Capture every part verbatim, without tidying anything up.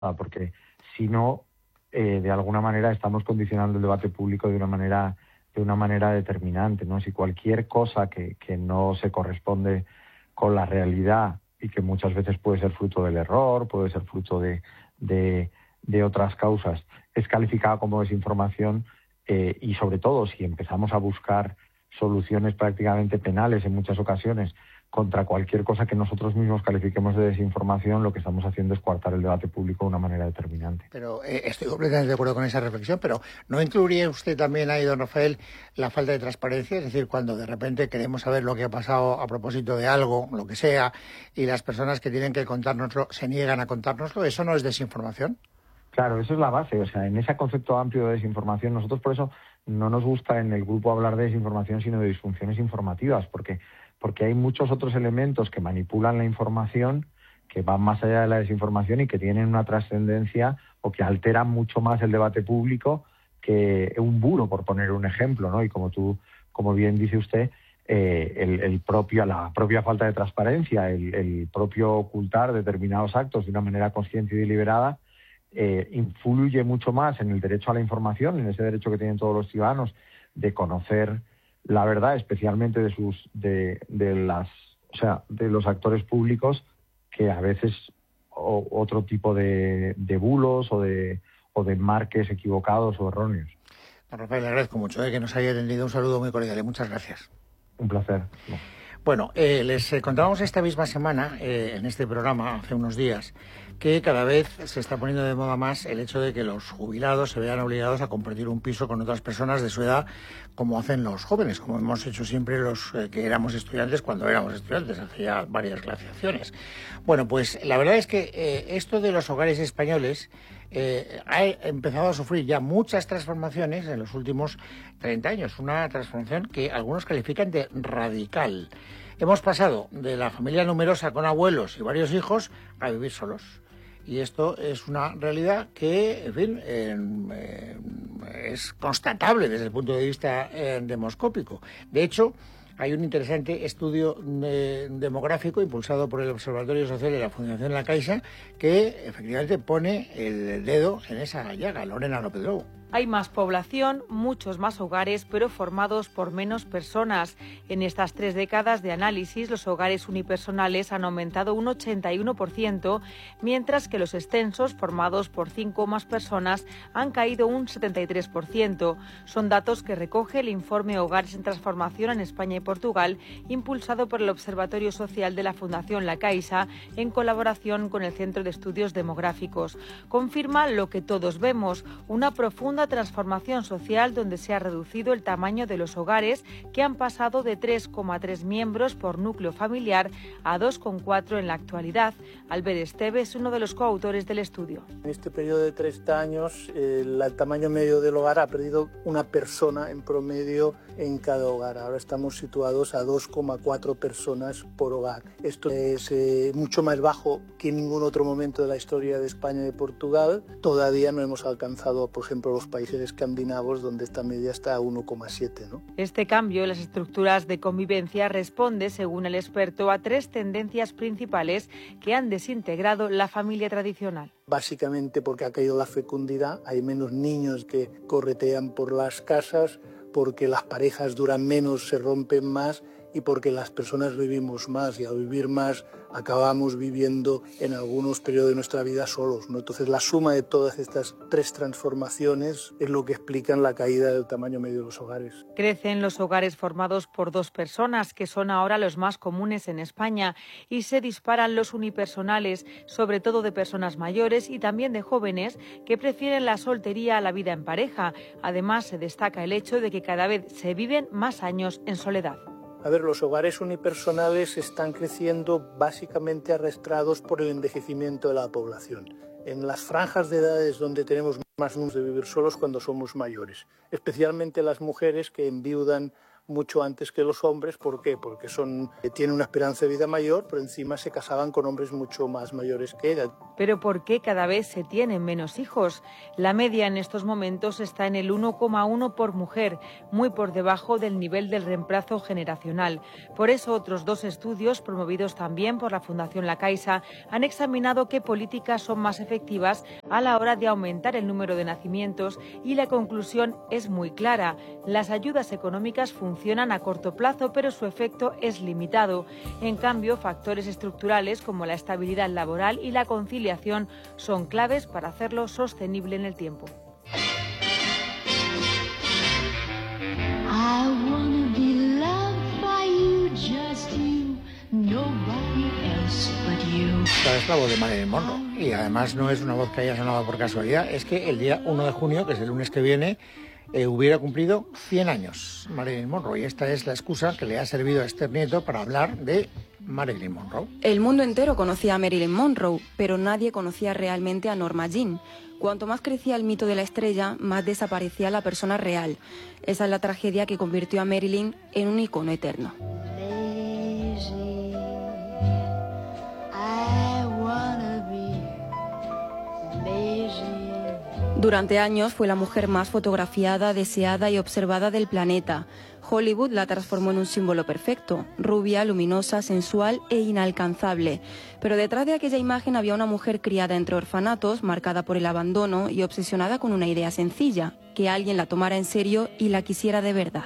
porque si no, eh, de alguna manera estamos condicionando el debate público de una manera de una manera determinante, ¿no? Si cualquier cosa que, que no se corresponde con la realidad y que muchas veces puede ser fruto del error, puede ser fruto de, de, de otras causas, es calificada como desinformación, eh, y sobre todo si empezamos a buscar soluciones prácticamente penales en muchas ocasiones contra cualquier cosa que nosotros mismos califiquemos de desinformación, lo que estamos haciendo es coartar el debate público de una manera determinante. Pero eh, estoy completamente de acuerdo con esa reflexión, pero ¿no incluiría usted también ahí, don Rafael, la falta de transparencia? Es decir, cuando de repente queremos saber lo que ha pasado a propósito de algo, lo que sea, y las personas que tienen que contárnoslo se niegan a contárnoslo, ¿eso no es desinformación? Claro, eso es la base. O sea, en ese concepto amplio de desinformación, nosotros por eso no nos gusta en el grupo hablar de desinformación, sino de disfunciones informativas, porque, porque hay muchos otros elementos que manipulan la información, que van más allá de la desinformación y que tienen una trascendencia o que alteran mucho más el debate público que un bulo, por poner un ejemplo, ¿no? Y como tú, como bien dice usted, eh, el, el propio, la propia falta de transparencia, el, el propio ocultar determinados actos de una manera consciente y deliberada, Eh, influye mucho más en el derecho a la información, en ese derecho que tienen todos los ciudadanos de conocer la verdad, especialmente de sus de, de las o sea de los actores públicos, que a veces o, otro tipo de, de bulos o de o de marques equivocados o erróneos. Don Rafael, le agradezco mucho eh, que nos haya atendido. Un saludo muy cordial y muchas gracias. Un placer. No. Bueno, eh, les eh, contábamos esta misma semana, eh, en este programa, hace unos días, que cada vez se está poniendo de moda más el hecho de que los jubilados se vean obligados a compartir un piso con otras personas de su edad, como hacen los jóvenes, como hemos hecho siempre los eh, que éramos estudiantes cuando éramos estudiantes, hace ya varias glaciaciones. Bueno, pues la verdad es que eh, esto de los hogares españoles eh, ha empezado a sufrir ya muchas transformaciones en los últimos treinta años, una transformación que algunos califican de radical. Hemos pasado de la familia numerosa con abuelos y varios hijos a vivir solos. Y esto es una realidad que, en fin, eh, eh, es constatable desde el punto de vista eh, demoscópico. De hecho, hay un interesante estudio de, demográfico impulsado por el Observatorio Social de la Fundación La Caixa que efectivamente pone el dedo en esa llaga. Lorena López Lobo. Hay más población, muchos más hogares, pero formados por menos personas. En estas tres décadas de análisis, los hogares unipersonales han aumentado un ochenta y uno por ciento, mientras que los extensos, formados por cinco o más personas, han caído un setenta y tres por ciento. Son datos que recoge el informe Hogares en Transformación en España y Portugal, impulsado por el Observatorio Social de la Fundación La Caixa, en colaboración con el Centro de Estudios Demográficos. Confirma lo que todos vemos, una profunda transformación social donde se ha reducido el tamaño de los hogares, que han pasado de tres coma tres miembros por núcleo familiar a dos coma cuatro en la actualidad. Albert Esteve es uno de los coautores del estudio. En este periodo de treinta años, el, el tamaño medio del hogar ha perdido una persona en promedio en cada hogar. Ahora estamos situados a dos coma cuatro personas por hogar. Esto es eh, mucho más bajo que en ningún otro momento de la historia de España y de Portugal. Todavía no hemos alcanzado, por ejemplo, los países escandinavos, donde esta media está a uno coma siete, ¿no? Este cambio en las estructuras de convivencia responde, según el experto, a tres tendencias principales que han desintegrado la familia tradicional. Básicamente porque ha caído la fecundidad, hay menos niños que corretean por las casas, porque las parejas duran menos, se rompen más y porque las personas vivimos más, y al vivir más acabamos viviendo en algunos periodos de nuestra vida solos, ¿no? Entonces la suma de todas estas tres transformaciones es lo que explican la caída del tamaño medio de los hogares. Crecen los hogares formados por dos personas, que son ahora los más comunes en España, y se disparan los unipersonales, sobre todo de personas mayores y también de jóvenes que prefieren la soltería a la vida en pareja. Además, se destaca el hecho de que cada vez se viven más años en soledad. A ver, los hogares unipersonales están creciendo básicamente arrastrados por el envejecimiento de la población. En las franjas de edades donde tenemos más números de vivir solos cuando somos mayores, especialmente las mujeres que enviudan mucho antes que los hombres. ¿Por qué? Porque son, tienen una esperanza de vida mayor, pero encima se casaban con hombres mucho más mayores que ella. ¿Pero por qué cada vez se tienen menos hijos? La media en estos momentos está en el uno coma uno por mujer, muy por debajo del nivel del reemplazo generacional. Por eso, otros dos estudios, promovidos también por la Fundación La Caixa, han examinado qué políticas son más efectivas a la hora de aumentar el número de nacimientos, y la conclusión es muy clara. Las ayudas económicas funcionan a corto plazo, pero su efecto es limitado. En cambio, factores estructurales como la estabilidad laboral y la conciliación son claves para hacerlo sostenible en el tiempo. Esta es la voz de Marilyn Monroe, y además no es una voz que haya sonado por casualidad, es que el día uno de junio, que es el lunes que viene, eh, hubiera cumplido cien años Marilyn Monroe, y esta es la excusa que le ha servido a Esther Nieto para hablar de Marilyn Monroe. El mundo entero conocía a Marilyn Monroe, pero nadie conocía realmente a Norma Jean. Cuanto más crecía el mito de la estrella, más desaparecía la persona real. Esa es la tragedia que convirtió a Marilyn en un icono eterno. Durante años fue la mujer más fotografiada, deseada y observada del planeta. Hollywood la transformó en un símbolo perfecto, rubia, luminosa, sensual e inalcanzable. Pero detrás de aquella imagen había una mujer criada entre orfanatos, marcada por el abandono y obsesionada con una idea sencilla: que alguien la tomara en serio y la quisiera de verdad.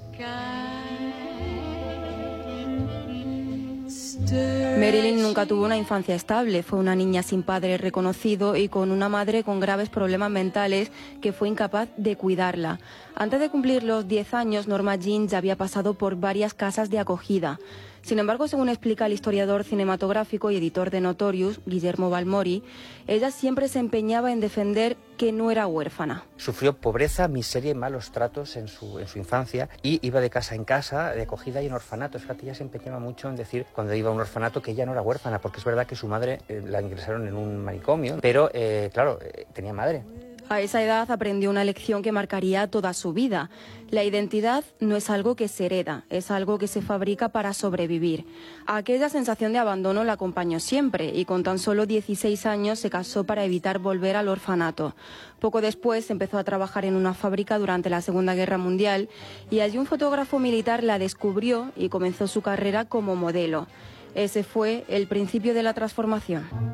Marilyn nunca tuvo una infancia estable, fue una niña sin padre reconocido y con una madre con graves problemas mentales que fue incapaz de cuidarla. Antes de cumplir los diez años, Norma Jean ya había pasado por varias casas de acogida. Sin embargo, según explica el historiador cinematográfico y editor de Notorious, Guillermo Balmori, ella siempre se empeñaba en defender que no era huérfana. Sufrió pobreza, miseria y malos tratos en su, en su infancia, y iba de casa en casa, de acogida y en orfanatos. Fíjate, ella se empeñaba mucho en decir, cuando iba a un orfanato, que ella no era huérfana, porque es verdad que su madre eh, la ingresaron en un manicomio, pero eh, claro, eh, tenía madre. A esa edad aprendió una lección que marcaría toda su vida. La identidad no es algo que se hereda, es algo que se fabrica para sobrevivir. Aquella sensación de abandono la acompañó siempre, y con tan solo dieciséis años se casó para evitar volver al orfanato. Poco después empezó a trabajar en una fábrica durante la Segunda Guerra Mundial, y allí un fotógrafo militar la descubrió y comenzó su carrera como modelo. Ese fue el principio de la transformación.